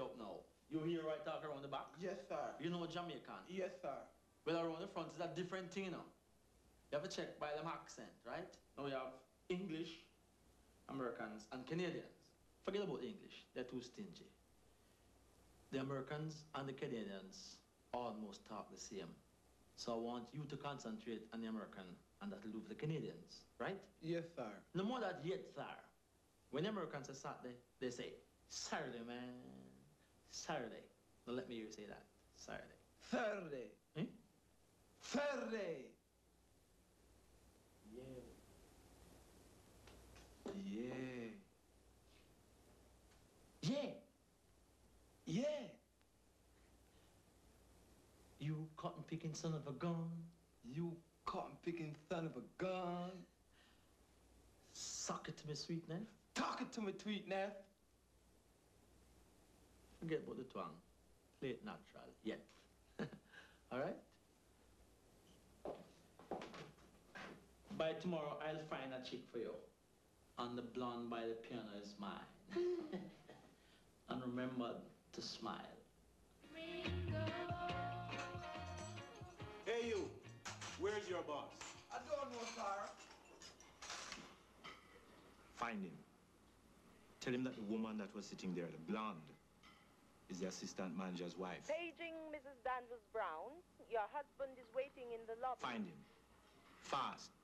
up now. You hear right talk around the back? Yes, sir. You know Jamaican? Yes, sir. Well, around the front is a different thing, you know. You have to check by them accent, right? Now you have English, Americans, and Canadians. Forget about English. They're too stingy. The Americans and the Canadians almost talk the same. So I want you to concentrate on the American and that'll do for the Canadians, right? Yes, sir. No more that yet, sir. When the Americans say Saturday, they say, Saturday, man. Saturday. Now let me hear you say that. Saturday. Saturday. Eh? Saturday. Yeah. Yeah. Yeah. Yeah. You cotton picking son of a gun. You cotton picking son of a gun. Suck it to me, sweet Neff. Talk it to me, tweet Neff. Forget about the twang. Play it natural. Yet. All right? By tomorrow, I'll find a chick for you. And the blonde by the piano is mine. And remember to smile. Hey, you. Where's your boss? I don't know, sir. Find him. Tell him that the woman that was sitting there, the blonde, is the assistant manager's wife. Paging Mrs. Danvers Brown. Your husband is waiting in the lobby. Find him. Fast.